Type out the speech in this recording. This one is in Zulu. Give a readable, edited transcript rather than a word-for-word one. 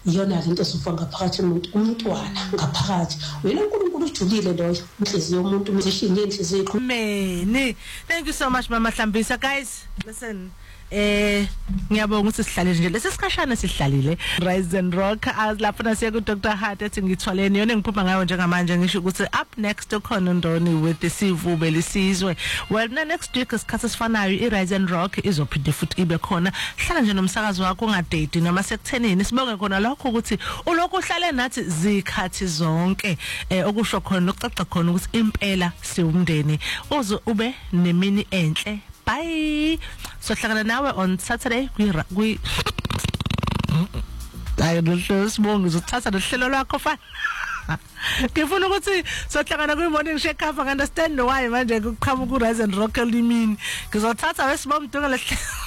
iyona lento esufa ngaphakathi umntwana ngaphakathi wena uNkulunkulu ujulile loyo inhliziyo yomuntu musician yenhliziyo Mene. Thank you so much Mama Hlambisa. Guys, listen. Ngiyabonga ukuthi sihlalile nje lesisikhashana sihlalile Rise and Rock lapha nasiya ku Dr. Hart ethi ngithwaleni yona ngiphuma ngayo njengamanje ngisho ukuthi up next ukhona Ndoni with the Sivube lisizwe. Well next week isikhathi sifanayo iRise and Rock izophinde futhi ibe khona. Hlala nje nomsakazo wakho ungadate noma sekuthenini sibonge khona lokho ukuthi ulokhu uhlale nathi zikhathi zonke okusho khona nokucaca khona ukuthi impela siwumndeni uze ube nemini enhle. Bye. So hlangana nawe on Saturday kwi hayi sibonga uzothatha nohlelo lwakho fa ngifuna ukuthi sohlangana kwi morning shake cover understand why manje kuqhamuka ku Rise and Rock elimini ngizothatha wesibomdunga lehlelo